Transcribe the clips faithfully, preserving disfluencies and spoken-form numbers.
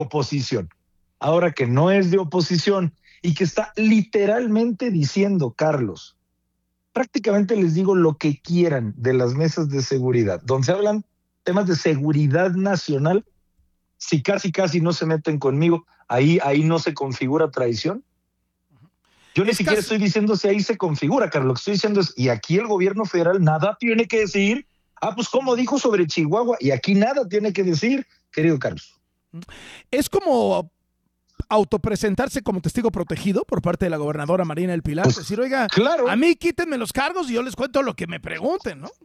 oposición. Ahora que no es de oposición y que está literalmente diciendo, Carlos, prácticamente les digo lo que quieran de las mesas de seguridad, donde se hablan temas de seguridad nacional, si casi casi no se meten conmigo, ahí, ahí no se configura traición. Yo ni Es siquiera casi... estoy diciendo si ahí se configura, Carlos. Lo que estoy diciendo es, y aquí el gobierno federal nada tiene que decir. Ah, pues como dijo sobre Chihuahua, y aquí nada tiene que decir, querido Carlos. Es como autopresentarse como testigo protegido por parte de la gobernadora Marina del Pilar, Pues, decir, oiga, claro, a mí quítenme los cargos y yo les cuento lo que me pregunten, ¿no?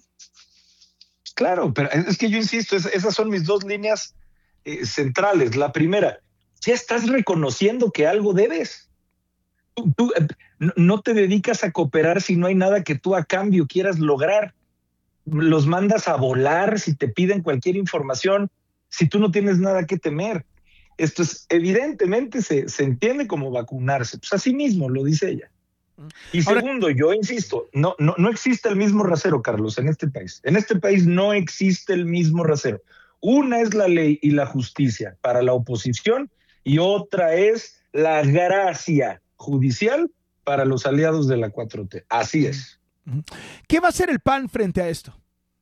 claro, pero es que yo insisto, es, esas son mis dos líneas eh, centrales. La primera, ya estás reconociendo que algo debes. Tú, tú eh, no, no te dedicas a cooperar si no hay nada que tú a cambio quieras lograr. Los mandas a volar si te piden cualquier información, si tú no tienes nada que temer. Esto es, evidentemente se, se entiende como vacunarse, pues así mismo lo dice ella. Y Ahora, segundo, yo insisto, no, no, no existe el mismo rasero, Carlos, en este país. En este país no existe el mismo rasero. Una es la ley y la justicia para la oposición y otra es la gracia judicial para los aliados de la cuatro T. Así es. ¿qué va a hacer el P A N frente a esto?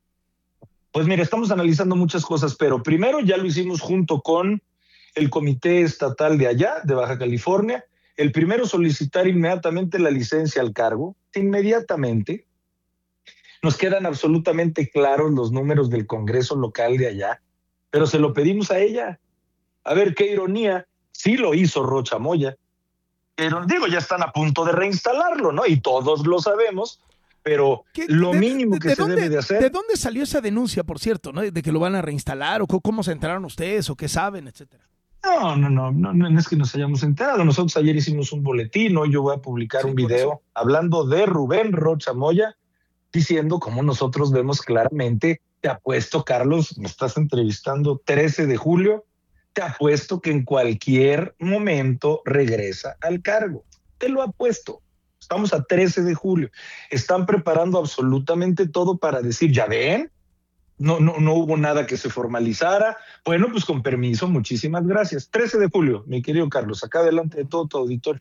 Pues mira, estamos analizando muchas cosas, pero primero ya lo hicimos junto con el Comité Estatal de allá, de Baja California. El primero, solicitar inmediatamente la licencia al cargo, inmediatamente. Nos quedan absolutamente claros los números del Congreso local de allá, pero se lo pedimos a ella. A ver, qué ironía, sí lo hizo Rocha Moya, pero digo, ya están a punto de reinstalarlo, ¿no? Y todos lo sabemos, pero lo de, mínimo de, que de se dónde, debe de hacer... ¿De dónde salió esa denuncia, por cierto, ¿no? De que lo van a reinstalar, o cómo se enteraron ustedes, o qué saben, etcétera? No, no, no, no, no es que nos hayamos enterado. Nosotros ayer hicimos un boletín, hoy yo voy a publicar Sí, un por video eso. hablando de Rubén Rocha Moya, diciendo cómo nosotros vemos claramente, te apuesto, Carlos, me estás entrevistando trece de julio, te apuesto que en cualquier momento regresa al cargo. Te lo apuesto. Estamos a trece de julio. Están preparando absolutamente todo para decir, ya ven, no, no, no hubo nada que se formalizara. Bueno, pues con permiso, muchísimas gracias. trece de julio, mi querido Carlos, acá delante de todo tu auditorio.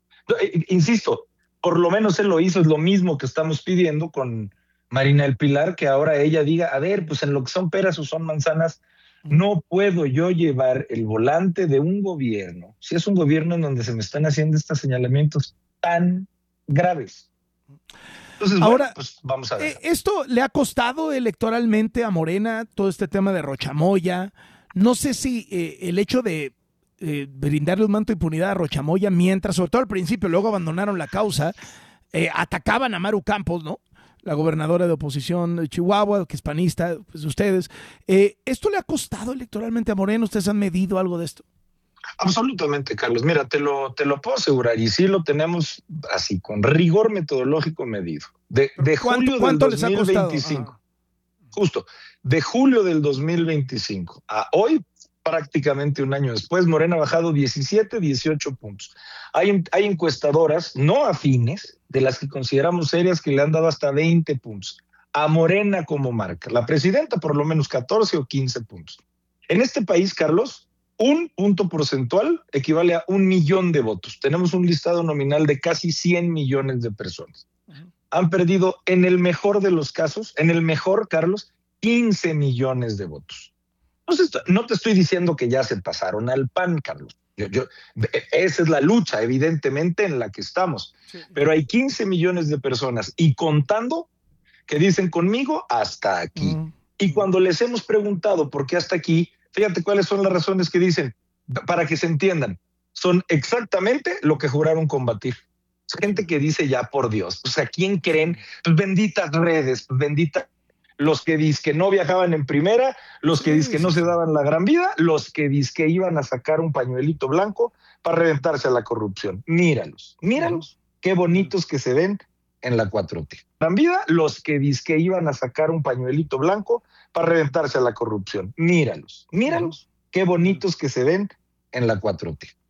Insisto, por lo menos él lo hizo, es lo mismo que estamos pidiendo con Marina del Pilar, que ahora ella diga, a ver, pues en lo que son peras o son manzanas, no puedo yo llevar el volante de un gobierno, si es un gobierno en donde se me están haciendo estos señalamientos tan graves. Entonces, Ahora, bueno, pues vamos a ver. Eh, ¿esto le ha costado electoralmente a Morena todo este tema de Rochamoya? No sé si eh, el hecho de eh, brindarle un manto de impunidad a Rochamoya, mientras, sobre todo al principio, luego abandonaron la causa, eh, atacaban a Maru Campos, ¿no? La gobernadora de oposición de Chihuahua, que es panista, pues ustedes. Eh, ¿Esto le ha costado electoralmente a Morena? ¿Ustedes han medido algo de esto? Absolutamente, Carlos. Mira, te lo, te lo puedo asegurar y sí lo tenemos así, con rigor metodológico medido. De, de ¿Cuánto, julio del cuánto les ha costado? dos mil veinticinco, ajá, justo, de julio del dos mil veinticinco a hoy, prácticamente un año después, Morena ha bajado diecisiete, dieciocho puntos. Hay, hay encuestadoras no afines, de las que consideramos serias, que le han dado hasta veinte puntos. A Morena como marca. La presidenta por lo menos catorce o quince puntos. En este país, Carlos, un punto porcentual equivale a un millón de votos. Tenemos un listado nominal de casi cien millones de personas. Uh-huh. Han perdido, en el mejor de los casos, en el mejor, Carlos, quince millones de votos. Entonces, no te estoy diciendo que ya se pasaron al P A N, Carlos. Yo, yo, esa es la lucha, evidentemente, en la que estamos. Sí. Pero hay quince millones de personas, y contando, que dicen conmigo hasta aquí. Uh-huh. Y cuando les hemos preguntado por qué hasta aquí, fíjate cuáles son las razones que dicen, para que se entiendan. Son exactamente lo que juraron combatir. Es gente que dice, ya por Dios, pues ¿a quién creen? Pues benditas redes, pues benditas. Los que dicen que no viajaban en primera, los que sí, dicen que sí, no sí. se daban la gran vida, los que dicen que iban a sacar un pañuelito blanco para reventarse a la corrupción. Míralos, míralos, uh-huh. qué bonitos que se ven en la cuatro T. Gran vida, los que dicen que iban a sacar un pañuelito blanco para reventarse a la corrupción. Míralos, míralos, uh-huh. qué bonitos que se ven en la cuatro T.